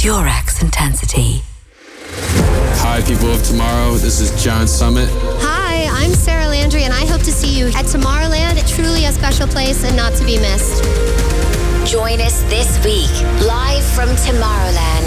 Durex Intensity. Hi, people of tomorrow. This is John Summit. Hi, I'm Sarah Landry, and I hope to see you at Tomorrowland. Truly a special place and not to be missed. Join us this week, live from Tomorrowland.